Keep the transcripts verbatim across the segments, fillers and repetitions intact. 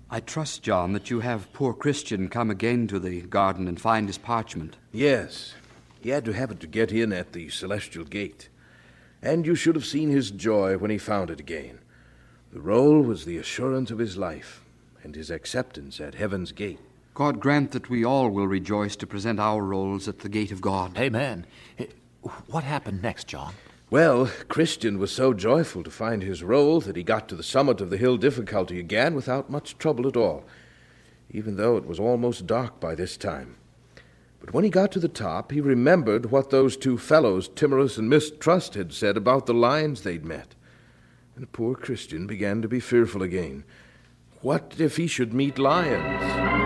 I trust, John, that you have poor Christian come again to the garden and find his parchment. Yes. He had to have it to get in at the celestial gate. And you should have seen his joy when he found it again. The roll was the assurance of his life and his acceptance at heaven's gate. God grant that we all will rejoice to present our rolls at the gate of God. Amen. What happened next, John? Well, Christian was so joyful to find his roll that he got to the summit of the hill Difficulty again without much trouble at all, even though it was almost dark by this time. But when he got to the top, he remembered what those two fellows, Timorous and Mistrust, had said about the lions they'd met. And poor Christian began to be fearful again. What if he should meet lions?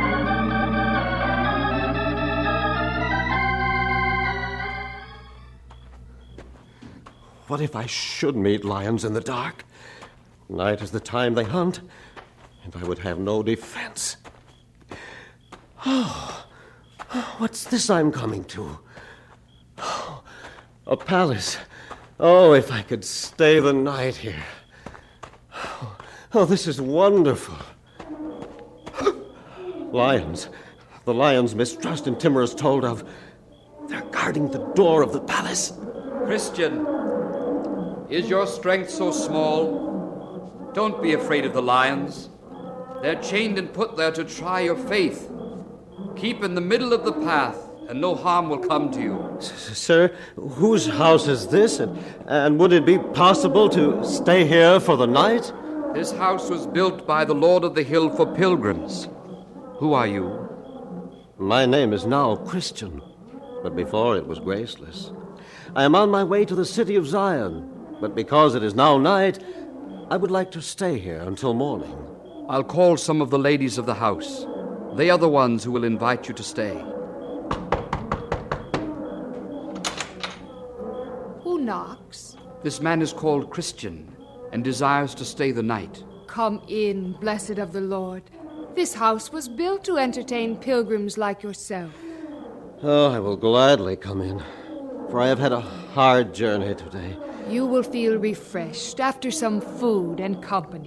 What if I should meet lions in the dark? Night is the time they hunt, and I would have no defense. Oh, what's this I'm coming to? Oh, a palace. Oh, if I could stay the night here. Oh, oh this is wonderful. Lions. The lions Mistrust and Timorous told of. They're guarding the door of the palace. Christian, is your strength so small? Don't be afraid of the lions. They're chained and put there to try your faith. Keep in the middle of the path, and no harm will come to you. S- sir, whose house is this? And, and would it be possible to stay here for the night? This house was built by the Lord of the Hill for pilgrims. Who are you? My name is now Christian, but before it was Graceless. I am on my way to the city of Zion, but because it is now night, I would like to stay here until morning. I'll call some of the ladies of the house. They are the ones who will invite you to stay. Who knocks? This man is called Christian and desires to stay the night. Come in, blessed of the Lord. This house was built to entertain pilgrims like yourself. Oh, I will gladly come in, for I have had a hard journey today. You will feel refreshed after some food and company.